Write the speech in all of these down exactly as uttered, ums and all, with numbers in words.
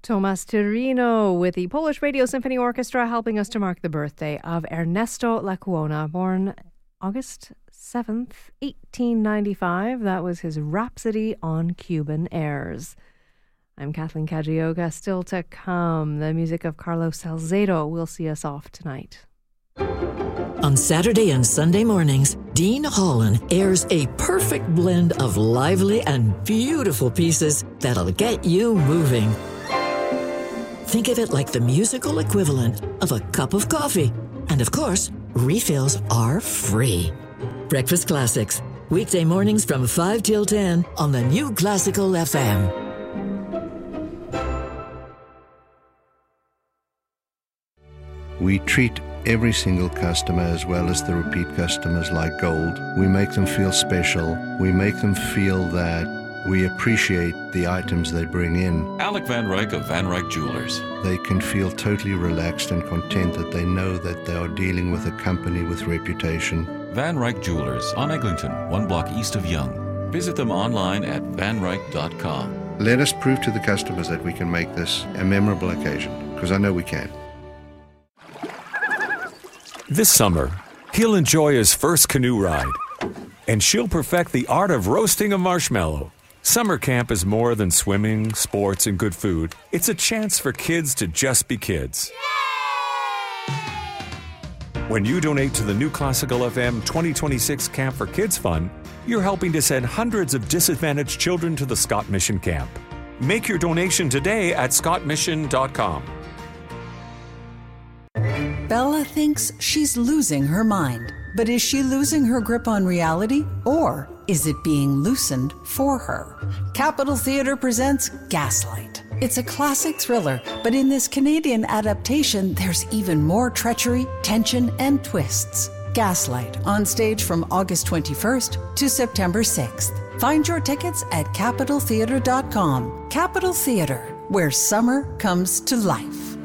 Tomas Tirino with the Polish Radio Symphony Orchestra helping us to mark the birthday of Ernesto Lecuona, born August seventh, eighteen ninety-five. That was his Rhapsody on Cuban Airs. I'm Kathleen Kajioka. Still to come, the music of Carlos Salcedo will see us off tonight. On Saturday and Sunday mornings, Dean Holland airs a perfect blend of lively and beautiful pieces that'll get you moving. Think of it like the musical equivalent of a cup of coffee. And of course, refills are free. Breakfast Classics, weekday mornings from five till ten on the New Classical F M. We treat every single customer as well as the repeat customers like gold. We make them feel special. We make them feel that we appreciate the items they bring in. Alec Van Ryk of Van Ryk Jewelers. They can feel totally relaxed and content that they know that they are dealing with a company with reputation. Van Ryk Jewelers on Eglinton, one block east of Yonge. Visit them online at van ryk dot com. Let us prove to the customers that we can make this a memorable occasion, because I know we can. This summer, he'll enjoy his first canoe ride, and she'll perfect the art of roasting a marshmallow. Summer camp is more than swimming, sports, and good food. It's a chance for kids to just be kids. When you donate to the New Classical F M twenty twenty-six Camp for Kids Fund, you're helping to send hundreds of disadvantaged children to the Scott Mission Camp. Make your donation today at scott mission dot com. Bella thinks she's losing her mind. But is she losing her grip on reality, or is it being loosened for her? Capitol Theatre presents Gaslight. It's a classic thriller, but in this Canadian adaptation, there's even more treachery, tension, and twists. Gaslight, on stage from August twenty-first to September sixth. Find your tickets at capitol theatre dot com. Capitol Theatre, where summer comes to life.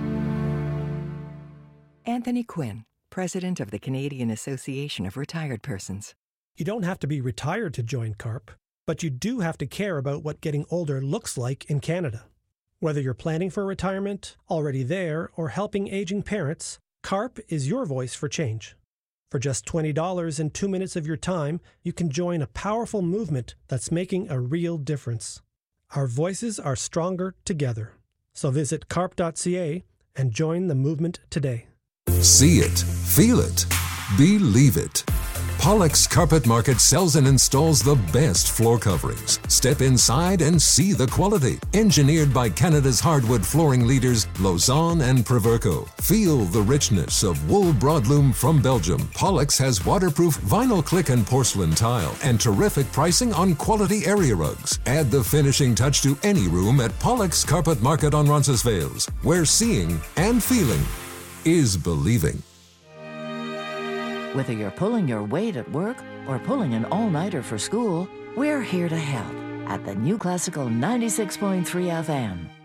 Anthony Quinn, President of the Canadian Association of Retired Persons. You don't have to be retired to join CARP, but you do have to care about what getting older looks like in Canada. Whether you're planning for retirement, already there, or helping aging parents, CARP is your voice for change. For just twenty dollars and two minutes of your time, you can join a powerful movement that's making a real difference. Our voices are stronger together. So visit carp dot c a and join the movement today. See it, feel it, believe it. Pollock's Carpet Market sells and installs the best floor coverings. Step inside and see the quality. Engineered by Canada's hardwood flooring leaders, Lausanne and Proverco. Feel the richness of wool broadloom from Belgium. Pollock's has waterproof vinyl click and porcelain tile and terrific pricing on quality area rugs. Add the finishing touch to any room at Pollock's Carpet Market on Roncesvalles, where seeing and feeling is believing. Whether you're pulling your weight at work or pulling an all-nighter for school, we're here to help at the New Classical ninety-six point three F M.